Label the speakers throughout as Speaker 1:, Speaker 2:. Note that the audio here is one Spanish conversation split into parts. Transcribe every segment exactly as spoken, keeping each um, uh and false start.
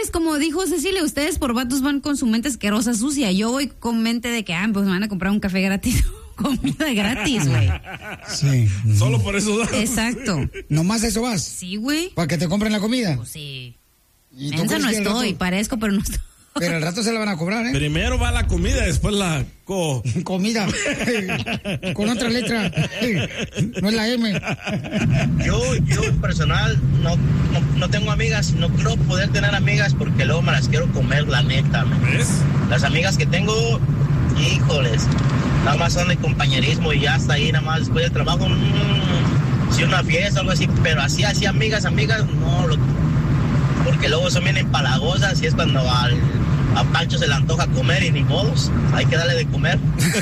Speaker 1: ustedes, como dijo Cecilia, ustedes por vatos van con su mente asquerosa, sucia. Yo voy con mente de que, ah, pues me van a comprar un café gratis. Comida gratis, güey.
Speaker 2: Sí.
Speaker 3: Solo por eso vas.
Speaker 1: Exacto.
Speaker 2: ¿Nomás eso vas?
Speaker 1: Sí, güey.
Speaker 2: ¿Para que te compren la comida?
Speaker 1: Pues sí.
Speaker 2: ¿Y tú
Speaker 1: Mensa
Speaker 2: crees
Speaker 1: no
Speaker 2: que al
Speaker 1: estoy,
Speaker 2: rato-
Speaker 1: parezco, pero no estoy.
Speaker 2: Pero al rato se la van a cobrar, ¿eh?
Speaker 3: Primero va la comida, después la co.
Speaker 2: Comida. Con otra letra. No es la M.
Speaker 4: Yo, yo personal, no, no, no tengo amigas, no creo poder tener amigas porque luego me las quiero comer, la neta. ¿Me
Speaker 3: ves?
Speaker 4: Las amigas que tengo, híjoles, nada más son de compañerismo y ya hasta ahí, nada más después del trabajo, mmm, si una fiesta o algo así, pero así, así, amigas, amigas, no, lo, porque luego son bien empalagosas y es cuando al, a Pancho se le antoja comer y ni modos, hay que darle de comer.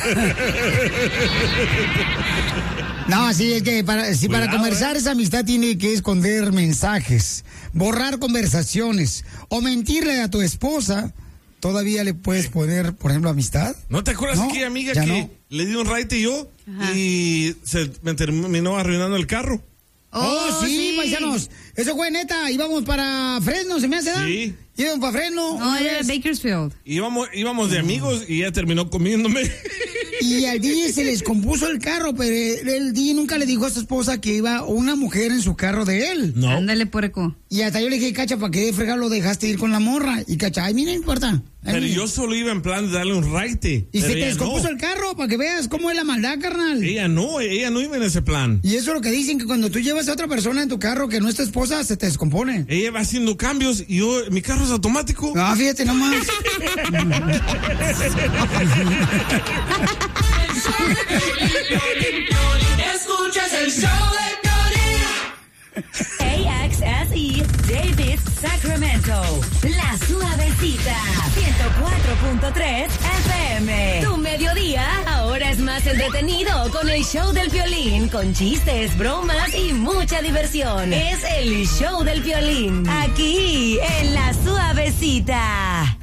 Speaker 2: No, sí, es que para, si
Speaker 3: Cuidado,
Speaker 2: para conversar
Speaker 3: eh.
Speaker 2: esa amistad tiene que esconder mensajes, borrar conversaciones o mentirle a tu esposa, ¿todavía le puedes poner, por ejemplo, amistad?
Speaker 3: ¿No te acuerdas
Speaker 2: No,
Speaker 3: de aquella amiga
Speaker 2: ya
Speaker 3: que
Speaker 2: no.
Speaker 3: le di un raite yo
Speaker 1: Ajá.
Speaker 3: y se me terminó arruinando el carro?
Speaker 2: Oh, sí, paisanos. Eso fue neta. Íbamos para Fresno, ¿se me hace, da?
Speaker 3: Sí.
Speaker 2: Íbamos para Fresno.
Speaker 1: No,
Speaker 2: una
Speaker 1: era
Speaker 2: vez.
Speaker 1: Bakersfield.
Speaker 3: Íbamos, íbamos de amigos y ella terminó comiéndome.
Speaker 2: Y al D J se les compuso el carro, pero el D J nunca le dijo a su esposa que iba una mujer en su carro de él.
Speaker 3: No.
Speaker 1: Ándale, puerco.
Speaker 2: Y hasta yo le dije, Cacha, ¿para qué fregado lo dejaste ir con la morra? Y Cacha, ay, mira, no importa. Ay,
Speaker 3: Pero
Speaker 2: mira.
Speaker 3: yo solo iba en plan de darle un raite.
Speaker 2: Y
Speaker 3: pero
Speaker 2: se te
Speaker 3: ella
Speaker 2: descompuso
Speaker 3: no.
Speaker 2: el carro para que veas cómo es la maldad, carnal.
Speaker 3: Ella no, ella no iba en ese plan.
Speaker 2: Y eso es lo que dicen, que cuando tú llevas a otra persona en tu carro que no es tu esposa, se te descompone.
Speaker 3: Ella va haciendo cambios y yo, mi carro es automático.
Speaker 2: Ah, fíjate nomás.
Speaker 5: Escuchas el show de Piolín.
Speaker 6: A X S E, David, Sacramento. La Suavecita, ciento cuatro punto tres F M. Tu mediodía ahora es más entretenido con el show del Piolín, con chistes, bromas y mucha diversión. Es el show del Piolín, aquí en La Suavecita.